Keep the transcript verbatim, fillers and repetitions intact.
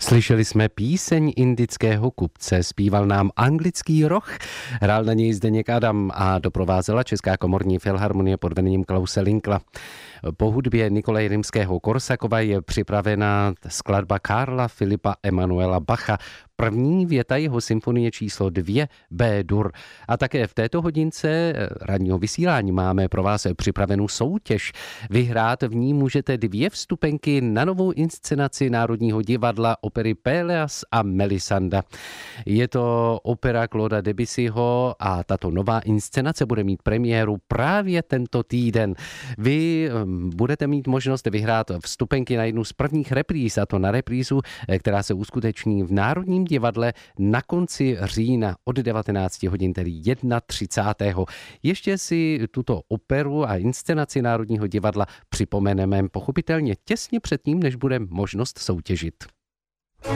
Slyšeli jsme píseň indického kupce, zpíval nám anglický roh, hrál na něj Zdeněk Adam a doprovázela Česká komorní filharmonie pod vedením Klause Linkla. Po hudbě Nikolaje Rimského-Korsakova je připravena skladba Karla Filipa Emanuela Bacha, první věta jeho symfonie číslo dvě B-dur. A také v této hodince ranního vysílání máme pro vás připravenou soutěž. Vyhrát v ní můžete dvě vstupenky na novou inscenaci Národního divadla opery Péleas a Melisanda. Je to opera Clauda Debussyho a tato nová inscenace bude mít premiéru právě tento týden. Vy budete mít možnost vyhrát vstupenky na jednu z prvních repríz, a to na reprízu, která se uskuteční v Národním divadle na konci října od devatenácti hodin, tedy třicátého prvního Ještě si tuto operu a inscenaci Národního divadla připomeneme pochopitelně těsně předtím, než bude možnost soutěžit.